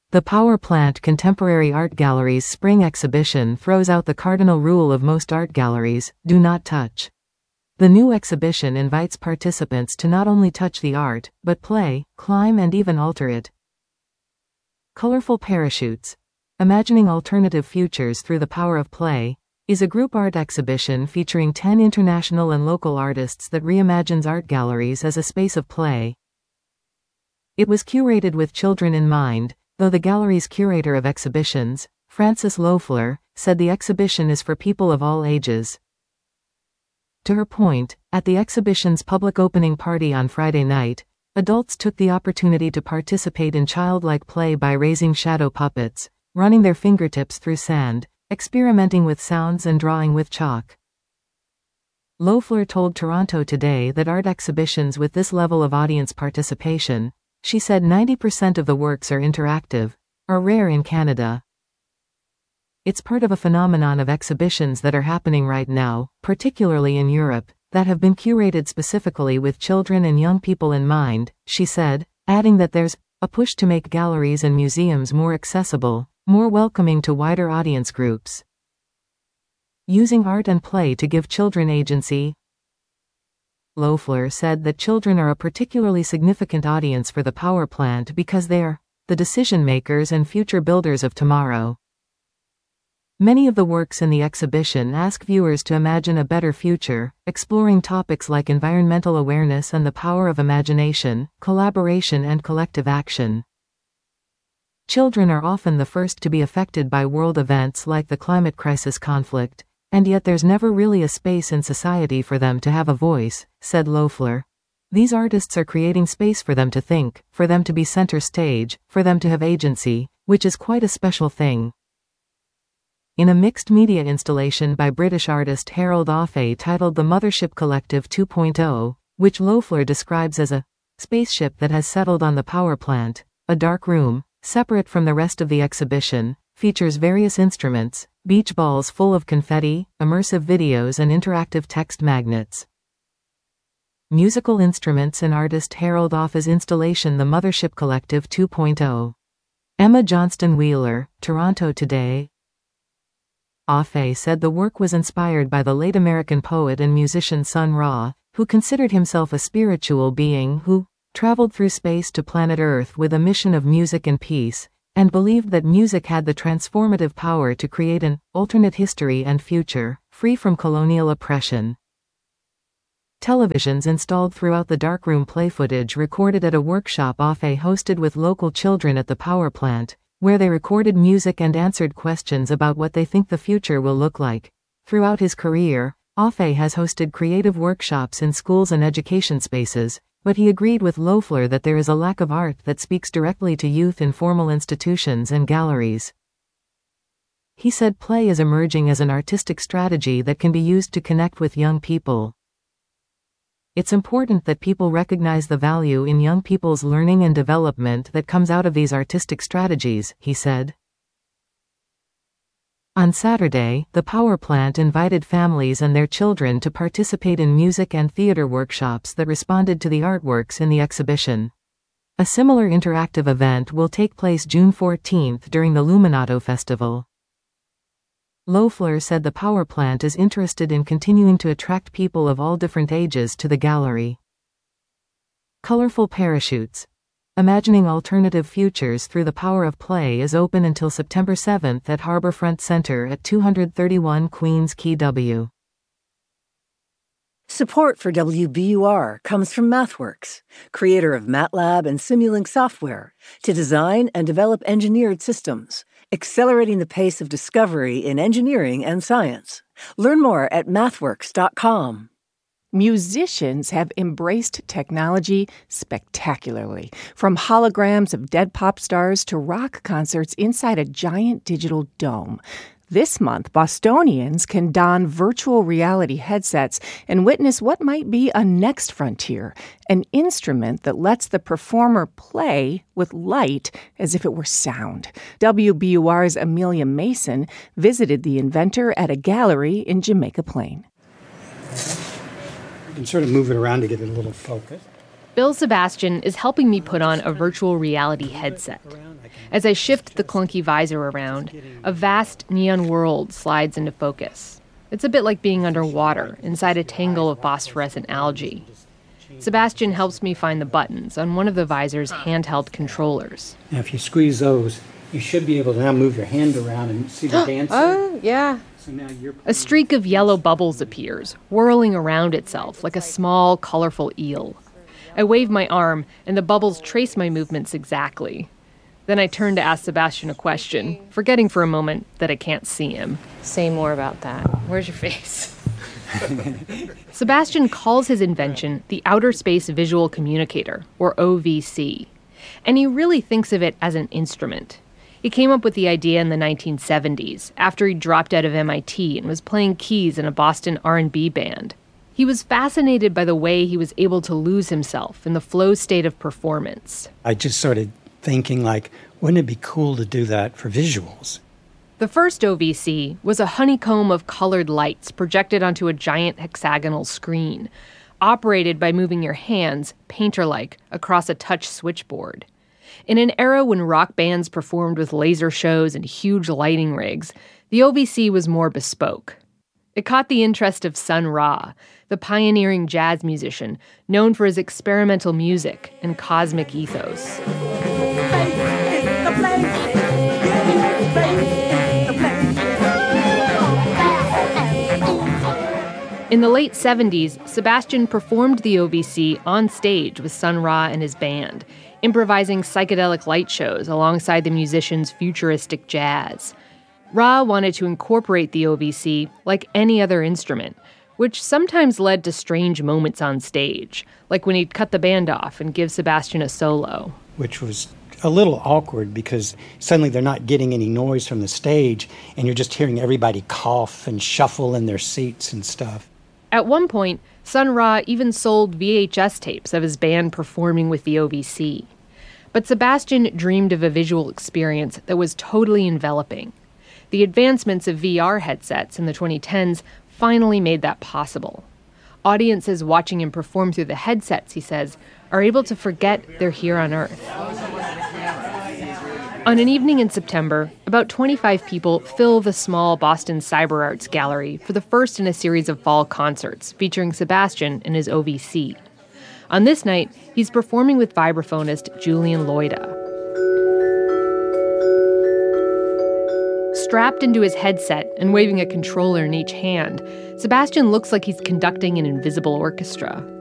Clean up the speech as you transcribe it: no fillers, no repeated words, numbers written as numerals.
The Power Plant Contemporary Art Gallery's spring exhibition throws out the cardinal rule of most art galleries: do not touch. The new exhibition invites participants to not only touch the art, but play, climb, and even alter it. Colorful Parachutes: Imagining Alternative Futures Through the Power of Play is a group art exhibition featuring 10 international and local artists that reimagines art galleries as a space of play. It was curated with children in mind, though the gallery's curator of exhibitions, Frances Loeffler, said the exhibition is for people of all ages. To her point, at the exhibition's public opening party on Friday night, adults took the opportunity to participate in childlike play by raising shadow puppets, running their fingertips through sand, experimenting with sounds, and drawing with chalk. Loeffler told Toronto Today that art exhibitions with this level of audience participation, she said 90% of the works are interactive, are rare in Canada. It's part of a phenomenon of exhibitions that are happening right now, particularly in Europe, that have been curated specifically with children and young people in mind, she said, adding that there's a push to make galleries and museums more accessible, more welcoming to wider audience groups. Using art and play to give children agency. Loeffler said that children are a particularly significant audience for the Power Plant because they're the decision makers and future builders of tomorrow. Many of the works in the exhibition ask viewers to imagine a better future, exploring topics like environmental awareness and the power of imagination, collaboration, and collective action. Children are often the first to be affected by world events like the climate crisis conflict, and yet there's never really a space in society for them to have a voice, said Loeffler. These artists are creating space for them to think, for them to be center stage, for them to have agency, which is quite a special thing. In a mixed media installation by British artist Harold Offey titled The Mothership Collective 2.0, which Loeffler describes as a spaceship that has settled on the power plant, a dark room, separate from the rest of the exhibition, features various instruments, beach balls full of confetti, immersive videos, and interactive text magnets. Musical instruments in artist Harold Offey's installation The Mothership Collective 2.0. Emma Johnston Wheeler, Toronto Today. Offey said the work was inspired by the late American poet and musician Sun Ra, who considered himself a spiritual being who traveled through space to planet Earth with a mission of music and peace, and believed that music had the transformative power to create an alternate history and future, free from colonial oppression. Televisions installed throughout the darkroom play footage recorded at a workshop Offey hosted with local children at the power plant, where they recorded music and answered questions about what they think the future will look like. Throughout his career, Offey has hosted creative workshops in schools and education spaces, but he agreed with Loeffler that there is a lack of art that speaks directly to youth in formal institutions and galleries. He said play is emerging as an artistic strategy that can be used to connect with young people. It's important that people recognize the value in young people's learning and development that comes out of these artistic strategies, he said. On Saturday, the power plant invited families and their children to participate in music and theater workshops that responded to the artworks in the exhibition. A similar interactive event will take place June 14 during the Luminato Festival. Loeffler said the power plant is interested in continuing to attract people of all different ages to the gallery. Colorful Parachutes: Imagining Alternative Futures Through the Power of Play is open until September 7 at Harbourfront Centre at 231 Queens Quay W. Support for WBUR comes from MathWorks, creator of MATLAB and Simulink software, to design and develop engineered systems, accelerating the pace of discovery in engineering and science. Learn more at mathworks.com. Musicians have embraced technology spectacularly, from holograms of dead pop stars to rock concerts inside a giant digital dome. This month, Bostonians can don virtual reality headsets and witness what might be a next frontier, an instrument that lets the performer play with light as if it were sound. WBUR's Amelia Mason visited the inventor at a gallery in Jamaica Plain. You can sort of move it around to get it a little focus. Bill Sebastian is helping me put on a virtual reality headset. As I shift the clunky visor around, a vast neon world slides into focus. It's a bit like being underwater, inside a tangle of phosphorescent algae. Sebastian helps me find the buttons on one of the visor's handheld controllers. Now, if you squeeze those, you should be able to now move your hand around and see the dancer. Oh, yeah. So now A streak of yellow bubbles appears, whirling around itself like a small, colorful eel. I wave my arm, and the bubbles trace my movements exactly. Then I turn to ask Sebastian a question, forgetting for a moment that I can't see him. Say more about that. Where's your face? Sebastian calls his invention the Outer Space Visual Communicator, or OVC. And he really thinks of it as an instrument. He came up with the idea in the 1970s, after he dropped out of MIT and was playing keys in a Boston R&B band. He was fascinated by the way he was able to lose himself in the flow state of performance. I just started thinking, wouldn't it be cool to do that for visuals? The first OVC was a honeycomb of colored lights projected onto a giant hexagonal screen, operated by moving your hands, painter-like, across a touch switchboard. In an era when rock bands performed with laser shows and huge lighting rigs, the OVC was more bespoke. It caught the interest of Sun Ra, the pioneering jazz musician known for his experimental music and cosmic ethos. In the late 70s, Sebastian performed the OVC on stage with Sun Ra and his band, improvising psychedelic light shows alongside the musician's futuristic jazz. Ra wanted to incorporate the OVC like any other instrument, which sometimes led to strange moments on stage, like when he'd cut the band off and give Sebastian a solo. Which was a little awkward because suddenly they're not getting any noise from the stage and you're just hearing everybody cough and shuffle in their seats and stuff. At one point, Sun Ra even sold VHS tapes of his band performing with the OVC. But Sebastian dreamed of a visual experience that was totally enveloping. The advancements of VR headsets in the 2010s finally made that possible. Audiences watching him perform through the headsets, he says, are able to forget they're here on Earth. On an evening in September, about 25 people fill the small Boston Cyber Arts Gallery for the first in a series of fall concerts featuring Sebastian and his OVC. On this night, he's performing with vibraphonist Julian Loida. Strapped into his headset and waving a controller in each hand, Sebastian looks like he's conducting an invisible orchestra.